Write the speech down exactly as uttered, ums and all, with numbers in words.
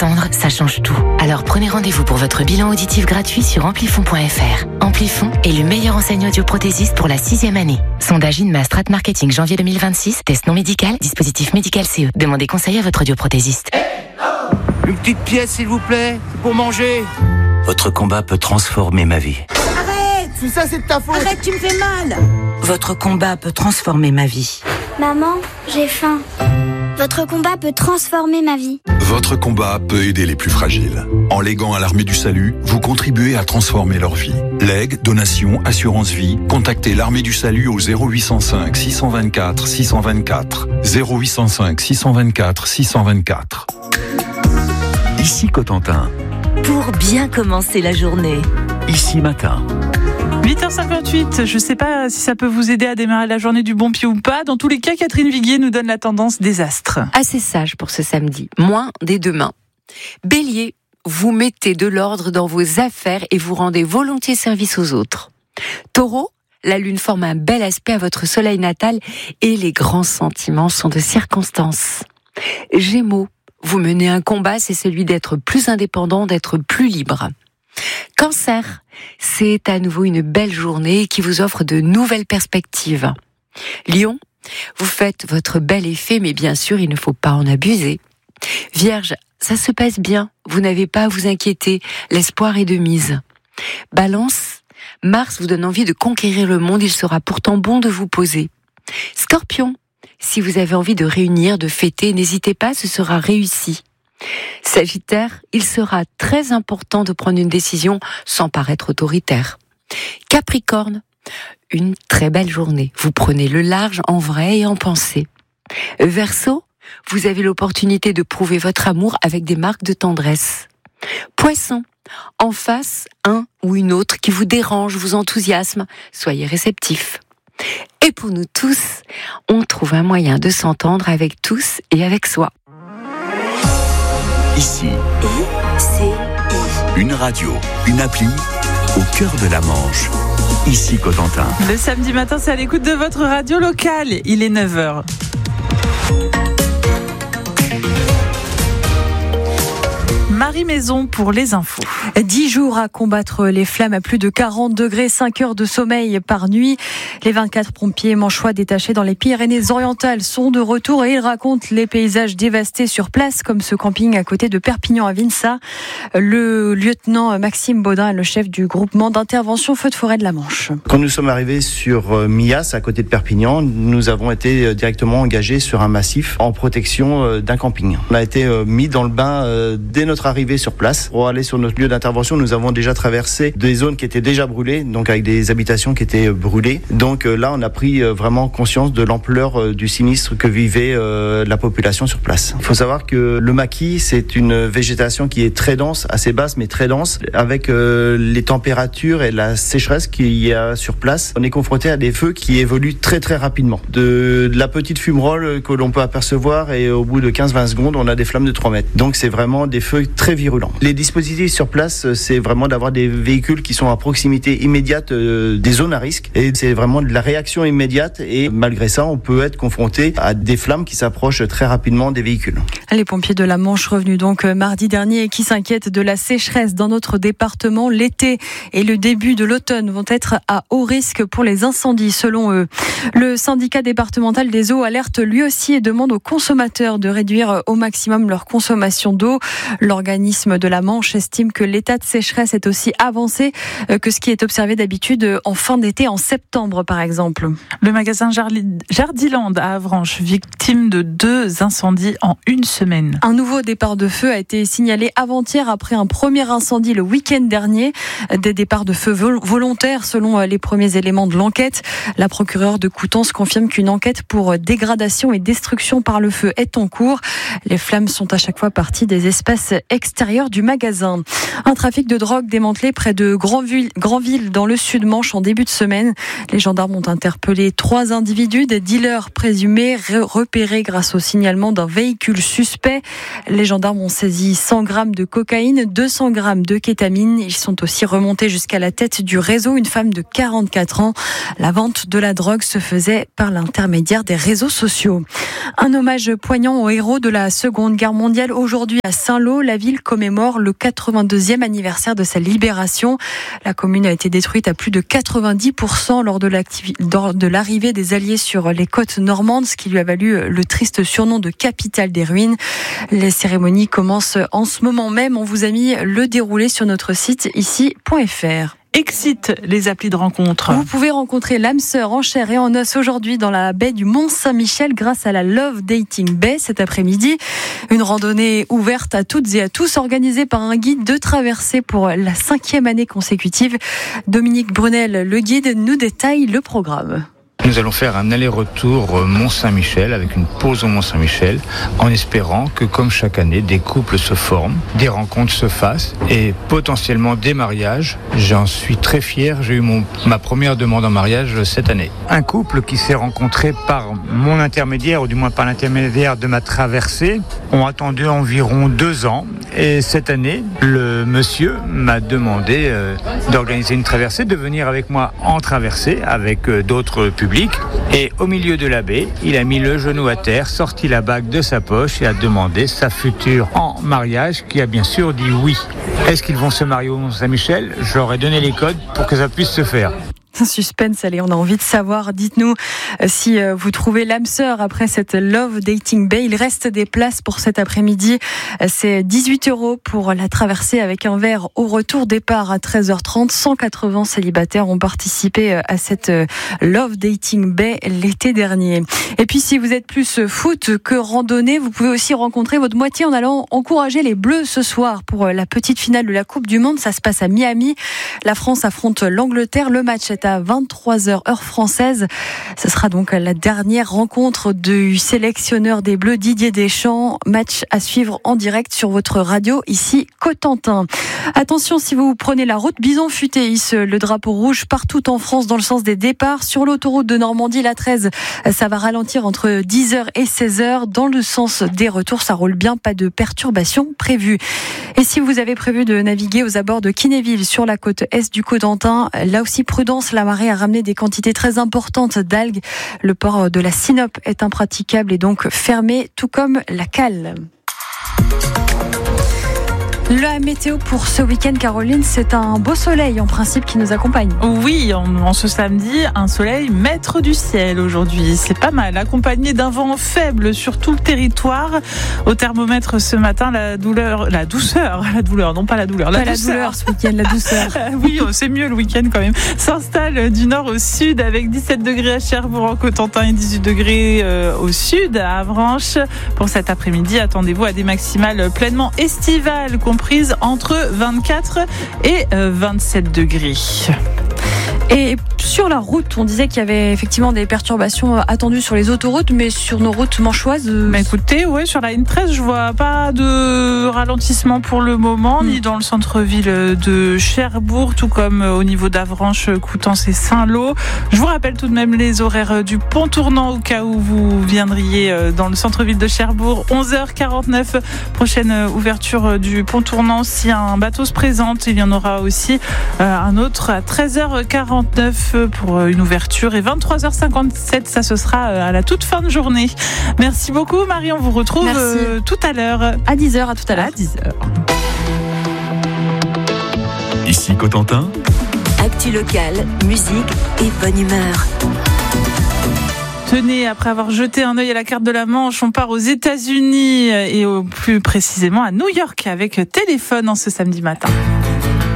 Entendre, ça change tout. Alors prenez rendez-vous pour votre bilan auditif gratuit sur amplifon point f r. Amplifon est le meilleur enseigne audioprothésiste pour la sixième année. Sondage INMA Strat Marketing janvier deux mille vingt-six. Test non médical, dispositif médical C E. Demandez conseil à votre audioprothésiste. Une petite pièce s'il vous plaît, pour manger. Votre combat peut transformer ma vie. Arrête! Tout ça c'est de ta faute. Arrête, tu me fais mal. Votre combat peut transformer ma vie. Maman, j'ai faim. Votre combat peut transformer ma vie. Votre combat peut aider les plus fragiles. En léguant à l'Armée du Salut, vous contribuez à transformer leur vie. Legs, donations, assurance vie, contactez l'Armée du Salut au zéro huit cent cinq six cent vingt-quatre six cent vingt-quatre. zéro huit cent cinq six cent vingt-quatre six cent vingt-quatre. Ici Cotentin. Pour bien commencer la journée. Ici Matin. huit heures cinquante-huit, je ne sais pas si ça peut vous aider à démarrer la journée du bon pied ou pas. Dans tous les cas, Catherine Viguier nous donne la tendance des astres. Assez sage pour ce samedi, moins des deux mains. Bélier, vous mettez de l'ordre dans vos affaires et vous rendez volontiers service aux autres. Taureau, la lune forme un bel aspect à votre soleil natal et les grands sentiments sont de circonstance. Gémeaux, vous menez un combat, c'est celui d'être plus indépendant, d'être plus libre. Cancer, c'est à nouveau une belle journée qui vous offre de nouvelles perspectives. Lion, vous faites votre bel effet, mais bien sûr, il ne faut pas en abuser. Vierge, ça se passe bien, vous n'avez pas à vous inquiéter, l'espoir est de mise. Balance, Mars vous donne envie de conquérir le monde, il sera pourtant bon de vous poser. Scorpion, si vous avez envie de réunir, de fêter, n'hésitez pas, ce sera réussi. Sagittaire, il sera très important de prendre une décision sans paraître autoritaire. Capricorne, une très belle journée. Vous prenez le large en vrai et en pensée. Verseau, vous avez l'opportunité de prouver votre amour avec des marques de tendresse. Poisson, en face, un ou une autre qui vous dérange, vous enthousiasme, soyez réceptif. Et pour nous tous, on trouve un moyen de s'entendre avec tous et avec soi. Ici, I C I. une radio, une appli au cœur de la Manche. Ici Cotentin. Le samedi matin, c'est à l'écoute de votre radio locale. Il est neuf heures. Marie Maison pour les infos. Dix jours à combattre les flammes à plus de quarante degrés, cinq heures de sommeil par nuit. Les vingt-quatre pompiers manchois détachés dans les Pyrénées-Orientales sont de retour et ils racontent les paysages dévastés sur place, comme ce camping à côté de Perpignan à Vinça. Le lieutenant Maxime Baudin est le chef du groupement d'intervention feux de forêt de la Manche. Quand nous sommes arrivés sur Millas, à côté de Perpignan, nous avons été directement engagés sur un massif en protection d'un camping. On a été mis dans le bain dès notre arrivée sur place. Pour aller sur notre lieu d'intervention, nous avons déjà traversé des zones qui étaient déjà brûlées, donc avec des habitations qui étaient brûlées. Donc là, on a pris vraiment conscience de l'ampleur du sinistre que vivait la population sur place. Il faut savoir que le maquis, c'est une végétation qui est très dense, assez basse, mais très dense. Avec les températures et la sécheresse qu'il y a sur place, on est confronté à des feux qui évoluent très très rapidement. De, de la petite fumerole que l'on peut apercevoir et au bout de quinze à vingt secondes, on a des flammes de trois mètres. Donc c'est vraiment des feux très virulents. Les dispositifs sur place, c'est vraiment d'avoir des véhicules qui sont à proximité immédiate euh, des zones à risque et c'est vraiment de la réaction immédiate et malgré ça, on peut être confronté à des flammes qui s'approchent très rapidement des véhicules. Les pompiers de la Manche revenus donc mardi dernier et qui s'inquiètent de la sécheresse dans notre département. L'été et le début de l'automne vont être à haut risque pour les incendies selon eux. Le syndicat départemental des eaux alerte lui aussi et demande aux consommateurs de réduire au maximum leur consommation d'eau. L'organisme de la Manche estime que l'état de sécheresse est aussi avancé que ce qui est observé d'habitude en fin d'été, en septembre par exemple. Le magasin Jardiland à Avranches, victime de deux incendies en une semaine. Un nouveau départ de feu a été signalé avant-hier après un premier incendie le week-end dernier. Des départs de feu volontaires selon les premiers éléments de l'enquête. La procureure de Coutances confirme qu'une enquête pour dégradation et destruction par le feu est en cours. Les flammes sont à chaque fois parties des espaces extérieurs du magasin. Un trafic de drogue démantelé près de Granville, Granville dans le Sud-Manche en début de semaine. Les gendarmes ont interpellé trois individus, des dealers présumés repérés grâce au signalement d'un véhicule suspect. Les gendarmes ont saisi cent grammes de cocaïne, deux cents grammes de kétamine. Ils sont aussi remontés jusqu'à la tête du réseau, une femme de quarante-quatre ans. La vente de la drogue se faisait par l'intermédiaire des réseaux sociaux. Un hommage poignant aux héros de la Seconde Guerre mondiale aujourd'hui à Saint-Lô. La ville ville commémore le quatre-vingt-deuxième anniversaire de sa libération. La commune a été détruite à plus de quatre-vingt-dix pour cent lors de, lors de l'arrivée des Alliés sur les côtes normandes, ce qui lui a valu le triste surnom de capitale des ruines. Les cérémonies commencent en ce moment même. On vous a mis le déroulé sur notre site ici point f r. Excite les applis de rencontre. Vous pouvez rencontrer l'âme sœur en chair et en os aujourd'hui dans la baie du Mont-Saint-Michel grâce à la Love Dating Bay cet après-midi. Une randonnée ouverte à toutes et à tous organisée par un guide de traversée pour la cinquième année consécutive. Dominique Brunel, le guide, nous détaille le programme. Nous allons faire un aller-retour Mont-Saint-Michel avec une pause au Mont-Saint-Michel en espérant que, comme chaque année, des couples se forment, des rencontres se fassent et potentiellement des mariages. J'en suis très fier, j'ai eu mon, ma première demande en mariage cette année. Un couple qui s'est rencontré par mon intermédiaire, ou du moins par l'intermédiaire de ma traversée, ont attendu environ deux ans. Et cette année, le monsieur m'a demandé euh, d'organiser une traversée, de venir avec moi en traversée avec euh, d'autres publics. Et au milieu de la baie, il a mis le genou à terre, sorti la bague de sa poche et a demandé sa future en mariage, qui a bien sûr dit oui. Est-ce qu'ils vont se marier au Mont-Saint-Michel ? Je leur ai donné les codes pour que ça puisse se faire. Suspense, allez, on a envie de savoir. Dites-nous si vous trouvez l'âme sœur après cette Love Dating Bay. Il reste des places pour cet après-midi. C'est dix-huit euros pour la traversée avec un verre au retour, départ à treize heures trente. cent quatre-vingts célibataires ont participé à cette Love Dating Bay l'été dernier. Et puis, si vous êtes plus foot que randonnée, vous pouvez aussi rencontrer votre moitié en allant encourager les Bleus ce soir pour la petite finale de la Coupe du Monde. Ça se passe à Miami. La France affronte l'Angleterre. Le match est à vingt-trois heures heure française. Ce sera donc la dernière rencontre du sélectionneur des Bleus Didier Deschamps. Match à suivre en direct sur votre radio ici Cotentin. Attention, si vous prenez la route Bison Futé, hisse le drapeau rouge partout en France dans le sens des départs. Sur l'autoroute de Normandie, la treize, ça va ralentir entre dix heures et seize heures. Dans le sens des retours, ça roule bien, pas de perturbations prévues. Et si vous avez prévu de naviguer aux abords de Kinéville sur la côte est du Cotentin, là aussi prudence, la marée a ramené des quantités très importantes d'algues. Le port de la Sinope est impraticable et donc fermé, tout comme la cale. La météo pour ce week-end, Caroline, c'est un beau soleil en principe qui nous accompagne. Oui, en, en ce samedi, un soleil maître du ciel aujourd'hui. C'est pas mal, accompagné d'un vent faible sur tout le territoire. Au thermomètre ce matin, la douleur, la douceur, la douleur, non pas la douleur, la pas douceur. La douleur ce week-end, la douceur. Oui, c'est mieux le week-end quand même. S'installe du nord au sud avec dix-sept degrés à Cherbourg en Cotentin et dix-huit degrés euh, au sud à Avranches. Pour cet après-midi, attendez-vous à des maximales pleinement estivales, comprises entre vingt-quatre et vingt-sept degrés. Et sur la route, on disait qu'il y avait effectivement des perturbations attendues sur les autoroutes, mais sur nos routes manchoises... Bah écoutez, ouais, sur la N treize, je vois pas de ralentissement pour le moment, mmh. ni dans le centre-ville de Cherbourg, tout comme au niveau d'Avranches, Coutances et Saint-Lô. Je vous rappelle tout de même les horaires du pont tournant au cas où vous viendriez dans le centre-ville de Cherbourg. onze heures quarante-neuf, prochaine ouverture du pont tournant. Si un bateau se présente, il y en aura aussi un autre à treize heures quarante-neuf pour une ouverture et vingt-trois heures cinquante-sept, ça ce sera à la toute fin de journée. Merci beaucoup Marie, on vous retrouve euh, tout à l'heure. À dix heures, à tout à l'heure. À dix heures. Ici Cotentin. Actu locale, musique et bonne humeur. Tenez, après avoir jeté un œil à la carte de la Manche, on part aux États-Unis et au plus précisément à New York avec Téléphone en ce samedi matin.